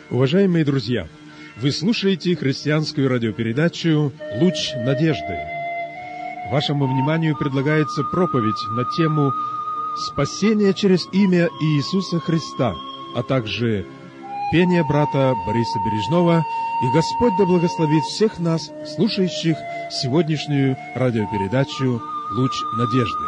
Уважаемые друзья, вы слушаете христианскую радиопередачу «Луч надежды». Вашему вниманию предлагается проповедь на тему «Спасение через имя Иисуса Христа», а также пение брата Бориса Бережного, и Господь да благословит всех нас, слушающих сегодняшнюю радиопередачу «Луч надежды».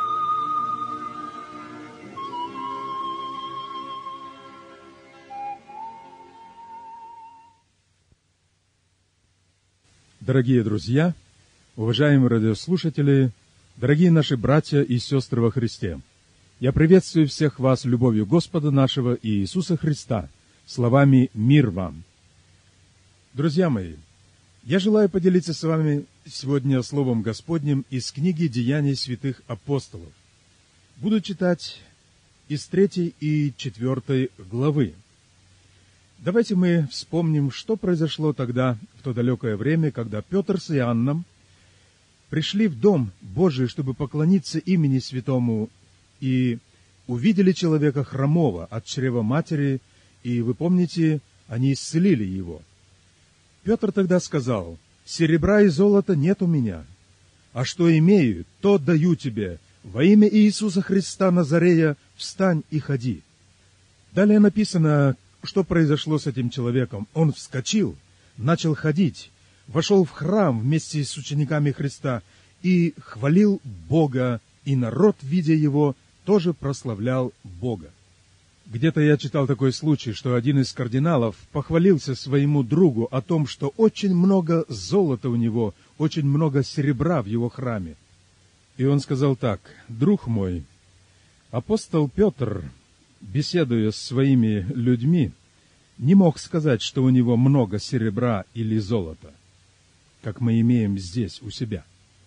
Дорогие друзья, уважаемые радиослушатели, дорогие наши братья и сестры во Христе, я приветствую всех вас любовью Господа нашего Иисуса Христа, словами «Мир вам». Друзья мои, я желаю поделиться с вами сегодня Словом Господним из книги «Деяний святых апостолов». Буду читать из 3 и 4 главы. Давайте мы вспомним, что произошло тогда, в то далекое время, когда Петр с Иоанном пришли в Дом Божий, чтобы поклониться имени Святому, и увидели человека хромого от чрева матери, и, вы помните, они исцелили его. Петр тогда сказал: «Серебра и золота нет у меня, а что имею, то даю тебе. Во имя Иисуса Христа Назарея встань и ходи». Далее написано, что произошло с этим человеком. Он вскочил, начал ходить, вошел в храм вместе с учениками Христа и хвалил Бога, и народ, видя его, тоже прославлял Бога. Где-то я читал такой случай, что один из кардиналов похвалился своему другу о том, что очень много золота у него, очень много серебра в его храме. И он сказал так: «Друг мой, апостол Петр, беседуя с своими людьми, не мог сказать, что у него много серебра или золота, как мы имеем здесь у себя».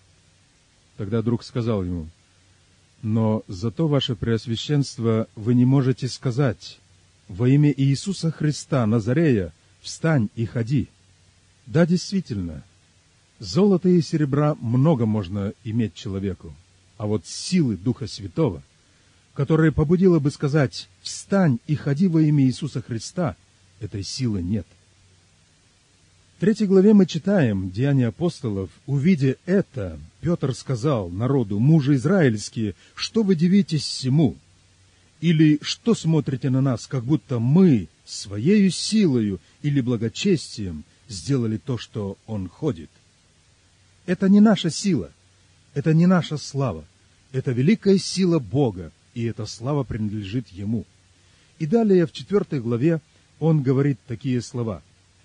Тогда друг сказал ему: «Но зато, ваше преосвященство, вы не можете сказать: во имя Иисуса Христа Назарея встань и ходи». Да, действительно, золота и серебра много можно иметь человеку, а вот силы Духа Святого, которая побудила бы сказать: «Встань и ходи во имя Иисуса Христа», этой силы нет. В 3 главе мы читаем «Деяния апостолов». «Увидя это, Петр сказал народу: мужи израильские, что вы дивитесь всему? Или что смотрите на нас, как будто мы своею силою или благочестием сделали то, что он ходит? Это не наша сила, это не наша слава, это великая сила Бога, и эта слава принадлежит Ему». И далее в 4 главе он говорит такие слова: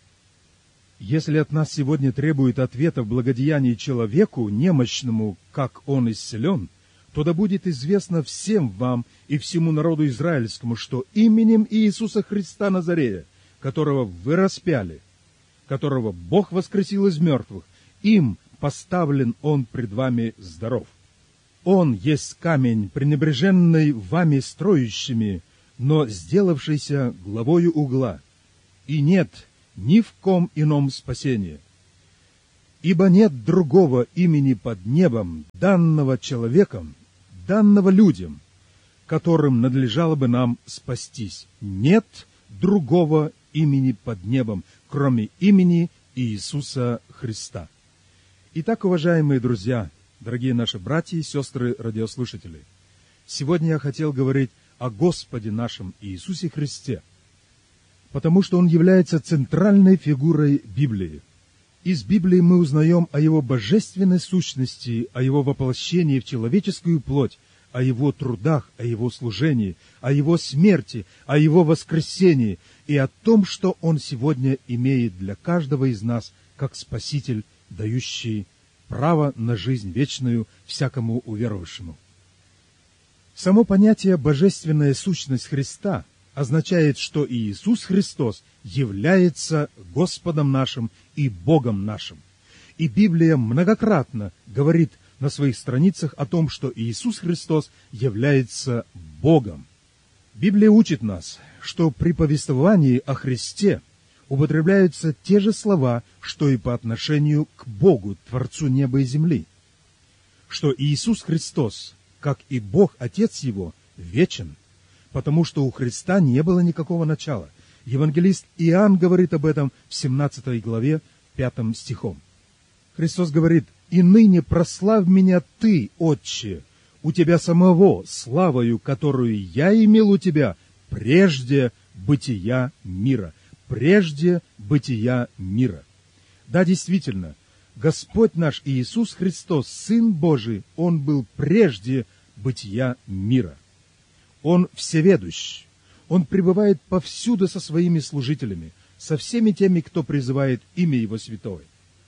«Если от нас сегодня требует ответа в благодеянии человеку, немощному, как он исцелен, то да будет известно всем вам и всему народу израильскому, что именем Иисуса Христа Назарея, которого вы распяли, которого Бог воскресил из мертвых, им поставлен он пред вами здоров. Он есть камень, пренебреженный вами строящими, но сделавшийся главою угла, и нет ни в ком ином спасения. Ибо нет другого имени под небом, данного человеком, данного людям, которым надлежало бы нам спастись. Нет другого имени под небом, кроме имени Иисуса Христа». Итак, уважаемые друзья, дорогие наши братья и сестры радиослушатели, сегодня я хотел говорить о Господе нашем Иисусе Христе, потому что Он является центральной фигурой Библии. Из Библии мы узнаем о Его божественной сущности, о Его воплощении в человеческую плоть, о Его трудах, о Его служении, о Его смерти, о Его воскресении и о том, что Он сегодня имеет для каждого из нас как Спаситель, дающий право на жизнь вечную всякому уверовавшему. Само понятие «божественная сущность Христа» означает, что Иисус Христос является Господом нашим и Богом нашим. И Библия многократно говорит на своих страницах о том, что Иисус Христос является Богом. Библия учит нас, что при повествовании о Христе употребляются те же слова, что и по отношению к Богу, Творцу неба и земли. Что Иисус Христос, как и Бог Отец Его, вечен, потому что у Христа не было никакого начала, Евангелист Иоанн говорит об этом в 17 главе, 5 стихом. Христос говорит: «И ныне прославь меня Ты, Отче, у Тебя самого, славою, которую я имел у Тебя прежде бытия мира». Прежде бытия мира. Да, действительно, Господь наш Иисус Христос, Сын Божий, Он был прежде бытия мира. Он всеведущ. Он пребывает повсюду со своими служителями, со всеми теми, кто призывает имя Его святое.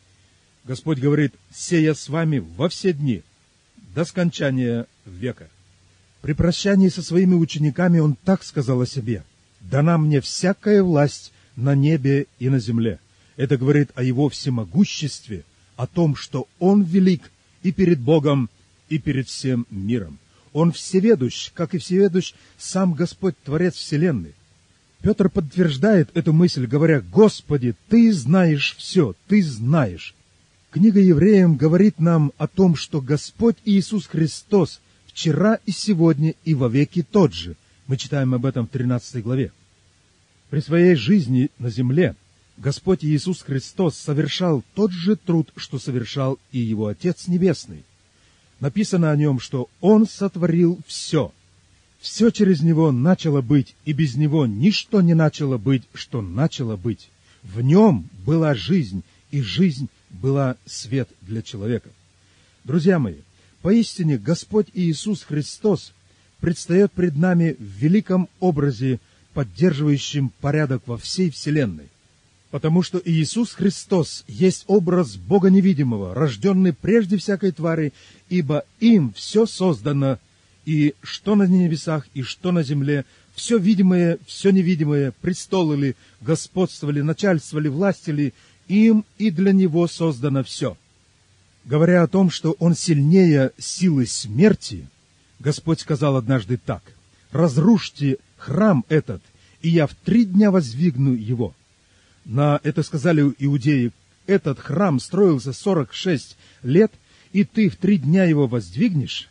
Господь говорит: «Сея с вами во все дни, до скончания века». При прощании со своими учениками Он так сказал о себе: «Дана мне всякая власть на небе и на земле». Это говорит о Его всемогуществе, о том, что Он велик и перед Богом, и перед всем миром. Он всеведущ, как и всеведущ сам Господь, Творец вселенной. Петр подтверждает эту мысль, говоря: «Господи, Ты знаешь все, Ты знаешь». Книга Евреям говорит нам о том, что Господь Иисус Христос вчера и сегодня и вовеки тот же. Мы читаем об этом в 13 главе. При своей жизни на земле Господь Иисус Христос совершал тот же труд, что совершал и Его Отец Небесный. Написано о Нем, что Он сотворил все. Все через Него начало быть, и без Него ничто не начало быть, что начало быть. В Нем была жизнь, и жизнь была свет для человека. Друзья мои, поистине Господь Иисус Христос предстает пред нами в великом образе, поддерживающим порядок во всей вселенной. Потому что Иисус Христос есть образ Бога невидимого, рожденный прежде всякой твари, ибо им все создано, и что на небесах, и что на земле, все видимое, все невидимое, престолы ли, господство ли, начальство ли, власти ли, им и для Него создано все. Говоря о том, что Он сильнее силы смерти, Господь сказал однажды так: «Разрушьте храм этот, и я в 3 дня воздвигну его». На это сказали иудеи: «Этот храм строился 46 лет, и ты в 3 дня его воздвигнешь?»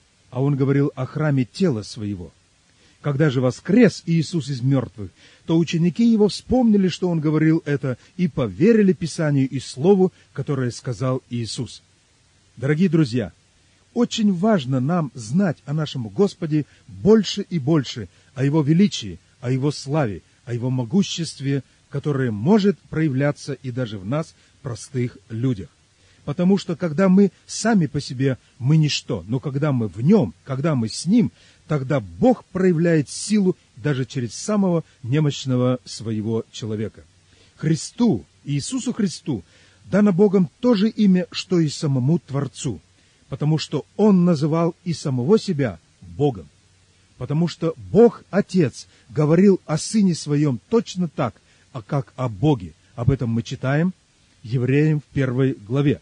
А он говорил о храме тела своего. Когда же воскрес Иисус из мертвых, то ученики Его вспомнили, что Он говорил это, и поверили Писанию и Слову, которое сказал Иисус. Дорогие друзья, очень важно нам знать о нашем Господе больше и больше, о Его величии, о Его славе, о Его могуществе, которое может проявляться и даже в нас, простых людях. Потому что когда мы сами по себе, мы ничто, но когда мы в Нем, когда мы с Ним, тогда Бог проявляет силу даже через самого немощного своего человека. Христу, Иисусу Христу, дано Богом то же имя, что и самому Творцу, потому что Он называл и самого себя Богом. Потому что Бог Отец говорил о Сыне Своем точно так, как о Боге. Об этом мы читаем Евреям в 1 главе.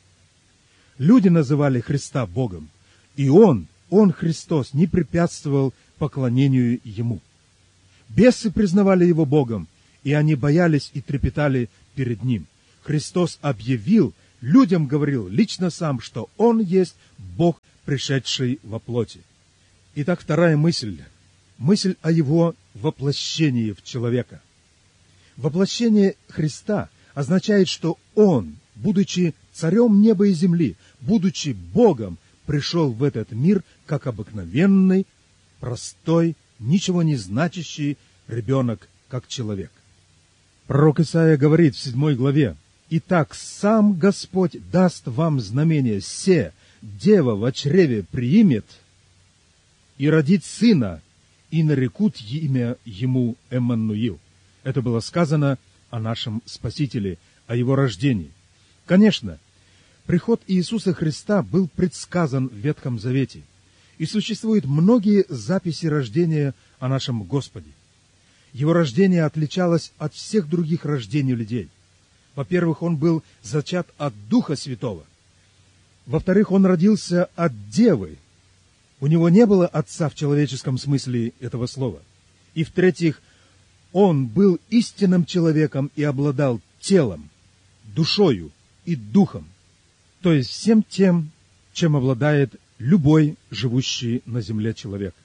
Люди называли Христа Богом, и Он, Христос, не препятствовал поклонению Ему. Бесы признавали Его Богом, и они боялись и трепетали перед Ним. Христос объявил, людям говорил лично сам, что Он есть Бог, пришедший во плоти. Итак, вторая мысль. Мысль о Его воплощении в человека. Воплощение Христа означает, что Он, будучи царем неба и земли, будучи Богом, пришел в этот мир как обыкновенный, простой, ничего не значащий ребенок, как человек. Пророк Исаия говорит в 7 главе: «Итак, сам Господь даст вам знамение: се, дева во чреве приимет и родит сына, и нарекут имя ему Эммануил». Это было сказано о нашем Спасителе, о Его рождении. Конечно, приход Иисуса Христа был предсказан в Ветхом Завете, и существуют многие записи рождения о нашем Господе. Его рождение отличалось от всех других рождений людей. Во-первых, Он был зачат от Духа Святого. Во-вторых, Он родился от Девы. У Него не было отца в человеческом смысле этого слова. И в-третьих, Он был истинным человеком и обладал телом, душою и духом, то есть всем тем, чем обладает любой живущий на земле человек.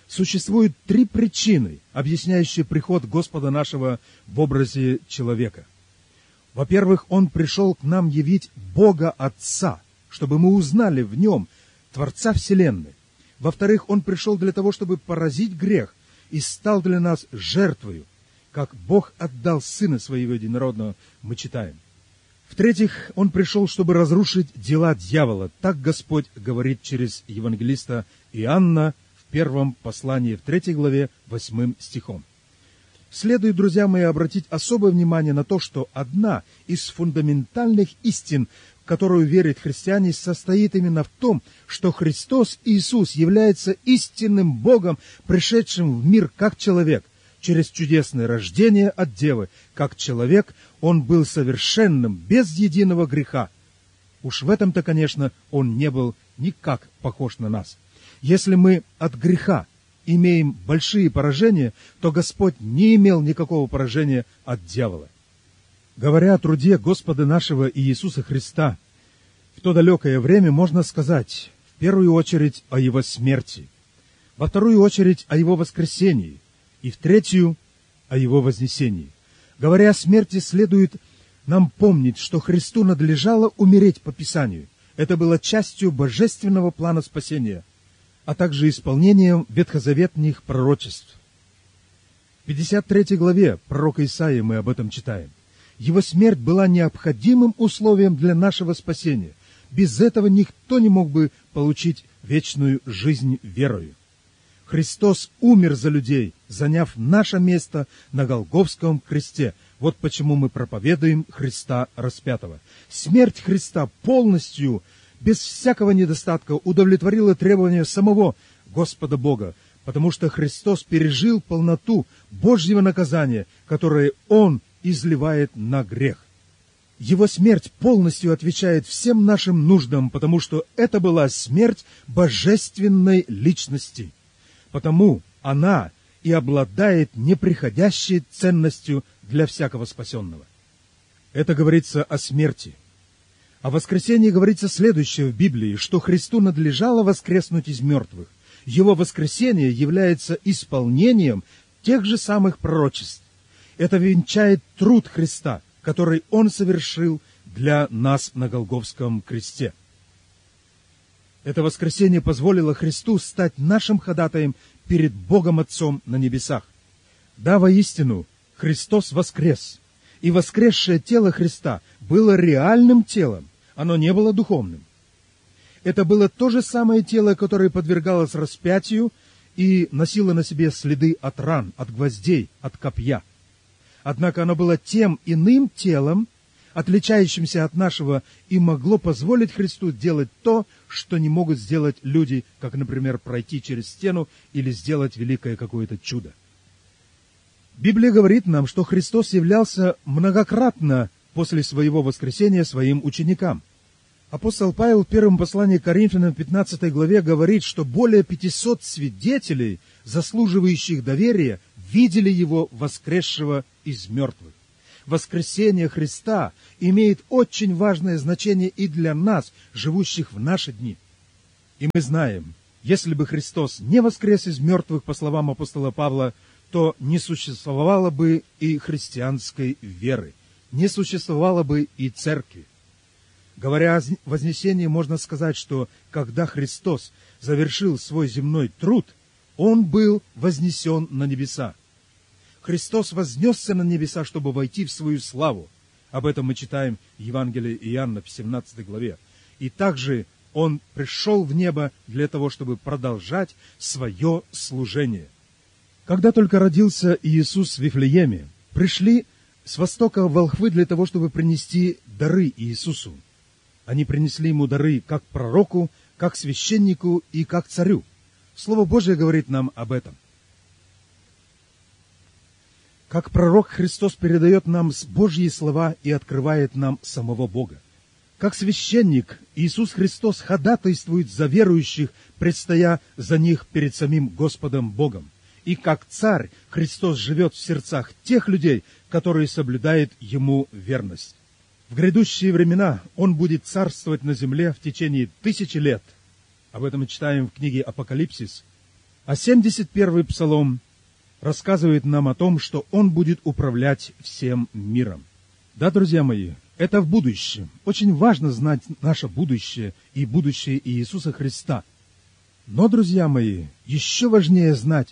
Существует три причины, объясняющие приход Господа нашего в образе человека. Во-первых, Он пришел к нам явить Бога Отца, чтобы мы узнали в Нем Творца Вселенной. Во-вторых, Он пришел для того, чтобы поразить грех и стал для нас жертвою, как Бог отдал Сына Своего Единородного, мы читаем. В-третьих, Он пришел, чтобы разрушить дела дьявола. Так Господь говорит через евангелиста Иоанна в первом послании, в 3 главе, 8 стихом. Следует, друзья мои, обратить особое внимание на то, что одна из фундаментальных истин, в которую верят христиане, состоит именно в том, что Христос Иисус является истинным Богом, пришедшим в мир как человек. Через чудесное рождение от Девы, как человек, Он был совершенным, без единого греха. Уж в этом-то, конечно, Он не был никак похож на нас. Если мы от греха имеем большие поражения, то Господь не имел никакого поражения от дьявола. Говоря о труде Господа нашего Иисуса Христа, в то далекое время можно сказать, в первую очередь, о Его смерти, во вторую очередь, о Его воскресении, и в третью — о Его вознесении. Говоря о смерти, следует нам помнить, что Христу надлежало умереть по Писанию. Это было частью божественного плана спасения, а также исполнением ветхозаветных пророчеств. В 53 главе пророка Исаии мы об этом читаем. Его смерть была необходимым условием для нашего спасения. Без этого никто не мог бы получить вечную жизнь верою. Христос умер за людей, заняв наше место на Голгофском кресте. Вот почему мы проповедуем Христа распятого. Смерть Христа полностью, без всякого недостатка, удовлетворила требования самого Господа Бога, потому что Христос пережил полноту Божьего наказания, которое Он изливает на грех. Его смерть полностью отвечает всем нашим нуждам, потому что это была смерть божественной личности. Потому она и обладает неприходящей ценностью для всякого спасенного. Это говорится о смерти. О воскресении говорится следующее в Библии, что Христу надлежало воскреснуть из мертвых. Его воскресение является исполнением тех же самых пророчеств. Это венчает труд Христа, который Он совершил для нас на Голгофском кресте. Это воскресение позволило Христу стать нашим ходатаем перед Богом Отцом на небесах. Да, воистину, Христос воскрес, и воскресшее тело Христа было реальным телом, оно не было духовным. Это было то же самое тело, которое подвергалось распятию и носило на себе следы от ран, от гвоздей, от копья. Однако оно было тем иным телом, отличающимся от нашего, и могло позволить Христу делать то, что не могут сделать люди, как, например, пройти через стену или сделать великое какое-то чудо. Библия говорит нам, что Христос являлся многократно после своего воскресения своим ученикам. Апостол Павел в первом послании к Коринфянам в 15 главе говорит, что более 500 свидетелей, заслуживающих доверия, видели Его воскресшего из мертвых. Воскресение Христа имеет очень важное значение и для нас, живущих в наши дни. И мы знаем, если бы Христос не воскрес из мертвых, по словам апостола Павла, то не существовало бы и христианской веры, не существовало бы и церкви. Говоря о вознесении, можно сказать, что когда Христос завершил свой земной труд, Он был вознесен на небеса. Христос вознесся на небеса, чтобы войти в свою славу. Об этом мы читаем в Евангелии Иоанна в 17 главе. И также Он пришел в небо для того, чтобы продолжать свое служение. Когда только родился Иисус в Вифлееме, пришли с востока волхвы для того, чтобы принести дары Иисусу. Они принесли Ему дары как пророку, как священнику и как царю. Слово Божие говорит нам об этом. Как пророк Христос передает нам Божьи слова и открывает нам самого Бога. Как священник Иисус Христос ходатайствует за верующих, предстоя за них перед самим Господом Богом. И как царь Христос живет в сердцах тех людей, которые соблюдают Ему верность. В грядущие времена Он будет царствовать на земле в течение 1000 лет. Об этом мы читаем в книге Апокалипсис. А 71-й псалом рассказывает нам о том, что Он будет управлять всем миром. Да, друзья мои, это в будущем. Очень важно знать наше будущее и будущее Иисуса Христа. Но, друзья мои, еще важнее знать,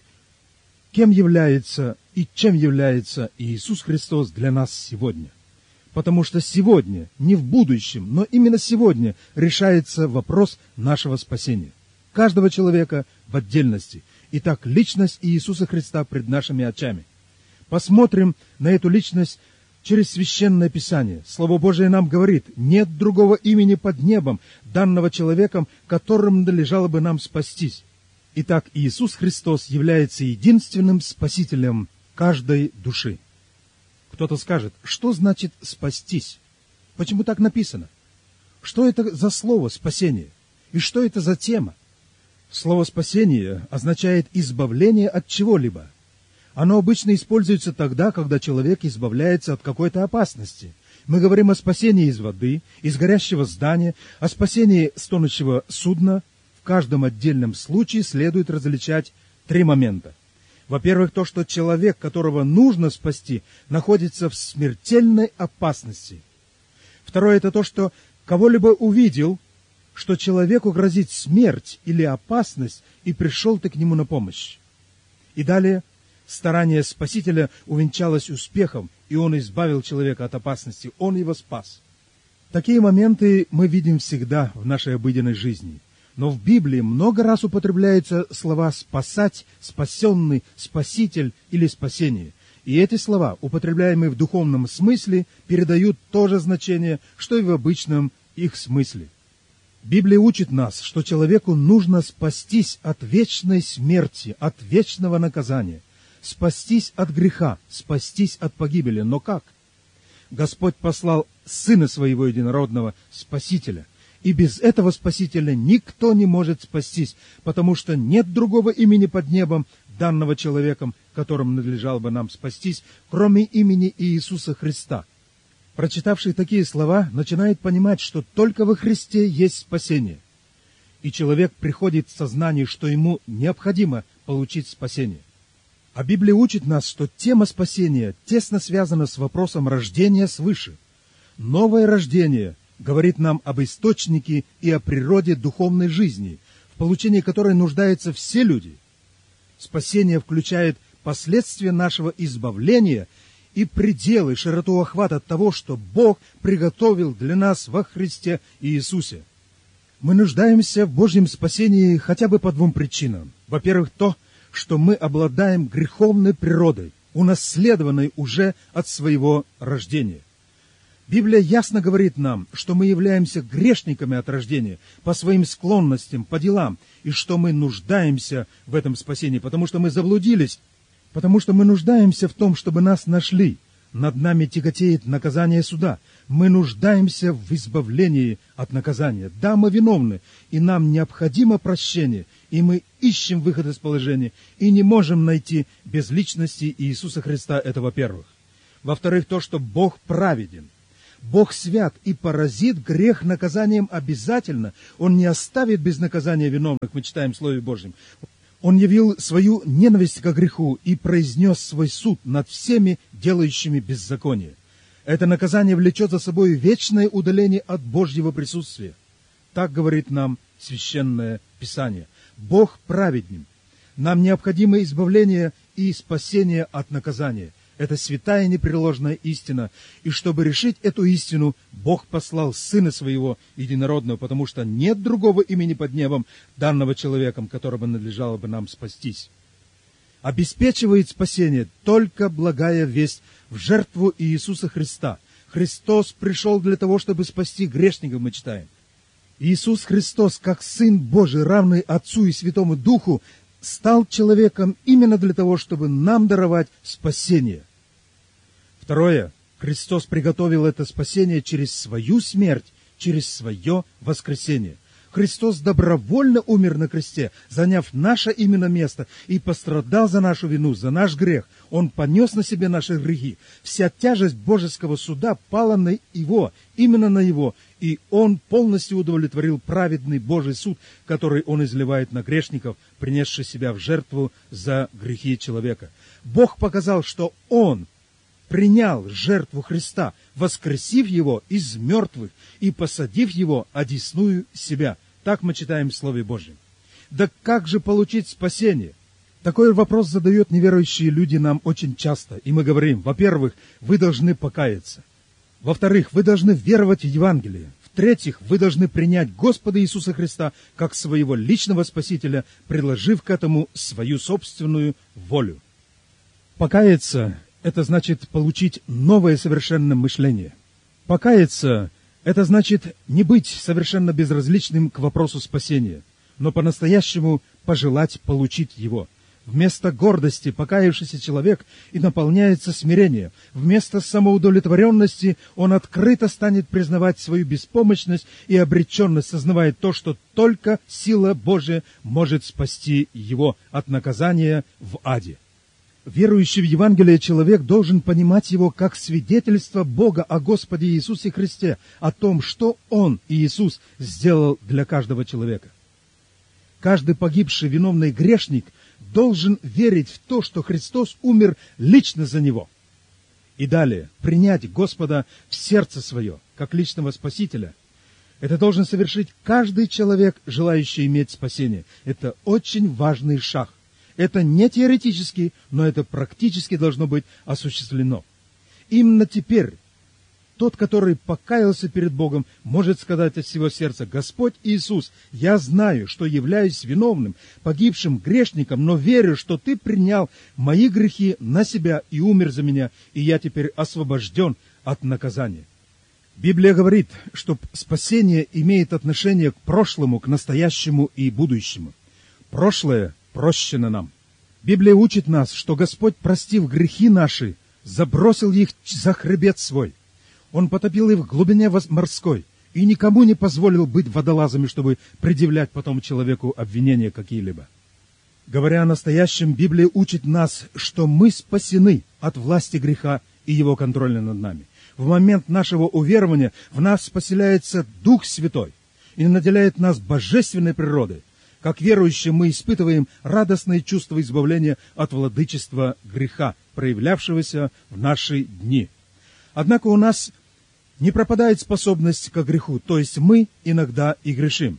кем является и чем является Иисус Христос для нас сегодня. Потому что сегодня, не в будущем, но именно сегодня решается вопрос нашего спасения. Каждого человека в отдельности. Итак, личность Иисуса Христа пред нашими очами. Посмотрим на эту личность через Священное Писание. Слово Божие нам говорит: нет другого имени под небом, данного человеком, которым надлежало бы нам спастись. Итак, Иисус Христос является единственным спасителем каждой души. Кто-то скажет: что значит спастись? Почему так написано? Что это за слово спасение? И что это за тема? Слово спасение означает избавление от чего-либо. Оно обычно используется тогда, когда человек избавляется от какой-то опасности. Мы говорим о спасении из воды, из горящего здания, о спасении с тонущего судна. В каждом отдельном случае следует различать 3 момента. Во-первых, то, что человек, которого нужно спасти, находится в смертельной опасности. Второе, это то, что кого-либо увидел, что человеку грозит смерть или опасность, и пришел ты к нему на помощь. И далее, старание Спасителя увенчалось успехом, и он избавил человека от опасности, он его спас. Такие моменты мы видим всегда в нашей обыденной жизни. Но в Библии много раз употребляются слова «спасать», «спасенный», «спаситель» или «спасение». И эти слова, употребляемые в духовном смысле, передают то же значение, что и в обычном их смысле. Библия учит нас, что человеку нужно спастись от вечной смерти, от вечного наказания, спастись от греха, спастись от погибели. Но как? Господь послал Сына Своего Единородного, Спасителя. И без этого Спасителя никто не может спастись, потому что нет другого имени под небом, данного человеком, которым надлежало бы нам спастись, кроме имени Иисуса Христа. Прочитавший такие слова начинает понимать, что только во Христе есть спасение. И человек приходит в сознание, что ему необходимо получить спасение. А Библия учит нас, что тема спасения тесно связана с вопросом рождения свыше. Новое рождение говорит нам об источнике и о природе духовной жизни, в получении которой нуждаются все люди. Спасение включает последствия нашего избавления и пределы, широту охвата того, что Бог приготовил для нас во Христе Иисусе. Мы нуждаемся в Божьем спасении хотя бы по 2 причинам. Во-первых, то, что мы обладаем греховной природой, унаследованной уже от своего рождения. Библия ясно говорит нам, что мы являемся грешниками от рождения по своим склонностям, по делам, и что мы нуждаемся в этом спасении, потому что мы заблудились, потому что мы нуждаемся в том, чтобы нас нашли. Над нами тяготеет наказание суда. Мы нуждаемся в избавлении от наказания. Да, мы виновны, и нам необходимо прощение, и мы ищем выход из положения, и не можем найти без личности Иисуса Христа, это во-первых. Во-вторых, то, что Бог праведен. Бог свят и поразит грех наказанием обязательно. Он не оставит без наказания виновных, мы читаем в Слове Божьем. Он явил свою ненависть к греху и произнес свой суд над всеми, делающими беззаконие. Это наказание влечет за собой вечное удаление от Божьего присутствия. Так говорит нам Священное Писание. Бог праведен. Нам необходимо избавление и спасение от наказания. Это святая непреложная истина. И чтобы решить эту истину, Бог послал Сына Своего Единородного, потому что нет другого имени под небом, данного человеком, которого надлежало бы нам спастись. Обеспечивает спасение только благая весть в жертву Иисуса Христа. Христос пришел для того, чтобы спасти грешников, мы читаем. Иисус Христос, как Сын Божий, равный Отцу и Святому Духу, стал человеком именно для того, чтобы нам даровать спасение. Второе. Христос приготовил это спасение через свою смерть, через свое воскресение. Христос добровольно умер на кресте, заняв наше именно место, и пострадал за нашу вину, за наш грех. Он понес на себе наши грехи. Вся тяжесть божеского суда пала на Его, именно на Его, и Он полностью удовлетворил праведный Божий суд, который Он изливает на грешников, принесший себя в жертву за грехи человека. Бог показал, что Он принял жертву Христа, воскресив Его из мертвых и посадив Его одесную себя. Так мы читаем в Слове Божьем. Да как же получить спасение? Такой вопрос задают неверующие люди нам очень часто. И мы говорим, во-первых, вы должны покаяться. Во-вторых, вы должны веровать в Евангелие. В-третьих, вы должны принять Господа Иисуса Христа как своего личного Спасителя, предложив к этому свою собственную волю. Покаяться – это значит получить новое совершенное мышление. Покаяться – это значит не быть совершенно безразличным к вопросу спасения, но по-настоящему пожелать получить его. Вместо гордости покаявшийся человек и наполняется смирением. Вместо самоудовлетворенности он открыто станет признавать свою беспомощность и обреченность, сознавая то, что только сила Божия может спасти его от наказания в аде. Верующий в Евангелие человек должен понимать его как свидетельство Бога о Господе Иисусе Христе, о том, что Он, Иисус, сделал для каждого человека. Каждый погибший виновный грешник должен верить в то, что Христос умер лично за него. И далее, принять Господа в сердце свое, как личного Спасителя. Это должен совершить каждый человек, желающий иметь спасение. Это очень важный шаг. Это не теоретически, но это практически должно быть осуществлено. Именно теперь тот, который покаялся перед Богом, может сказать от всего сердца: «Господь Иисус, я знаю, что являюсь виновным, погибшим грешником, но верю, что Ты принял мои грехи на себя и умер за меня, и я теперь освобожден от наказания». Библия говорит, что спасение имеет отношение к прошлому, к настоящему и будущему. Прошлое прощено нам. Библия учит нас, что Господь, простив грехи наши, забросил их за хребет свой. Он потопил их в глубине морской и никому не позволил быть водолазами, чтобы предъявлять потом человеку обвинения какие-либо. Говоря о настоящем, Библия учит нас, что мы спасены от власти греха и его контроля над нами. В момент нашего уверования в нас поселяется Дух Святой и наделяет нас божественной природой. Как верующие мы испытываем радостное чувство избавления от владычества греха, проявлявшегося в наши дни. Однако у нас не пропадает способность к греху, то есть мы иногда и грешим.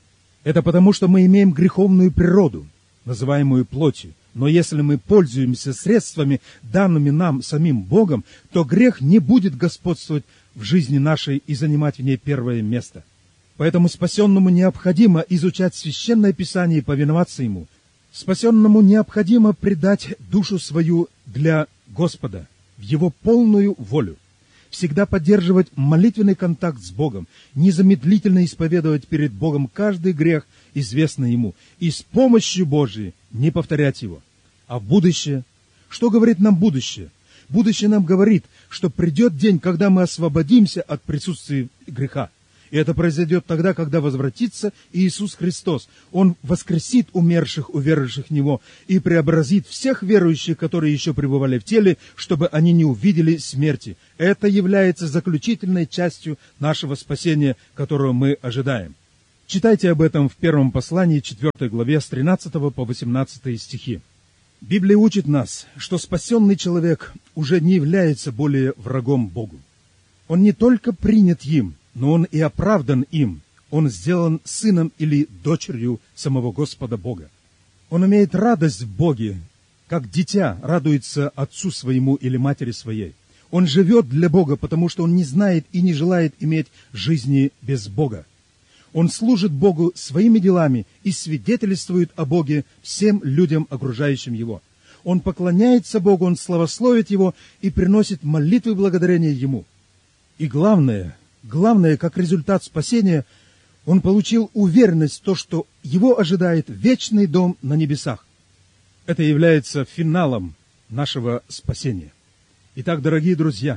Это потому, что мы имеем греховную природу, называемую плотью. Но если мы пользуемся средствами, данными нам самим Богом, то грех не будет господствовать в жизни нашей и занимать в ней первое место. Поэтому спасенному необходимо изучать Священное Писание и повиноваться ему. Спасенному необходимо предать душу свою для Господа, в Его полную волю. Всегда поддерживать молитвенный контакт с Богом, незамедлительно исповедовать перед Богом каждый грех, известный Ему, и с помощью Божией не повторять его. А будущее? Что говорит нам будущее? Будущее нам говорит, что придет день, когда мы освободимся от присутствия греха. И это произойдет тогда, когда возвратится Иисус Христос. Он воскресит умерших, уверовавших в Него, и преобразит всех верующих, которые еще пребывали в теле, чтобы они не увидели смерти. Это является заключительной частью нашего спасения, которого мы ожидаем. Читайте об этом в первом послании, 4 главе, с 13 по 18 стихи. Библия учит нас, что спасенный человек уже не является более врагом Богу. Он не только принят им, но он и оправдан им. Он сделан сыном или дочерью самого Господа Бога. Он имеет радость в Боге, как дитя радуется отцу своему или матери своей. Он живет для Бога, потому что он не знает и не желает иметь жизни без Бога. Он служит Богу своими делами и свидетельствует о Боге всем людям, окружающим его. Он поклоняется Богу, он славословит Его и приносит молитвы благодарения Ему. И главное, как результат спасения, он получил уверенность в том, что его ожидает вечный дом на небесах. Это является финалом нашего спасения. Итак, дорогие друзья,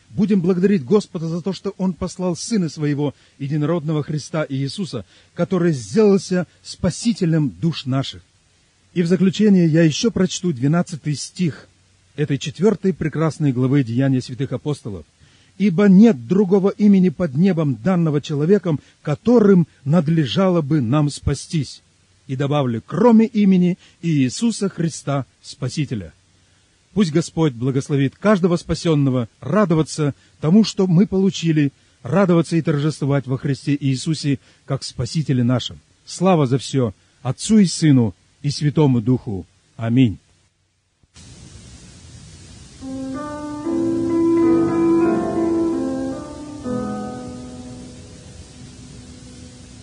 Будем благодарить Господа за то, что Он послал Сына Своего, единородного Христа Иисуса, который сделался Спасителем душ наших. И в заключение я еще прочту 12 стих этой 4 прекрасной главы Деяния святых апостолов. «Ибо нет другого имени под небом, данного человеком, которым надлежало бы нам спастись». И добавлю, кроме имени Иисуса Христа Спасителя. Пусть Господь благословит каждого спасенного радоваться тому, что мы получили, радоваться и торжествовать во Христе Иисусе, как Спасителе нашем. Слава за все Отцу и Сыну и Святому Духу. Аминь.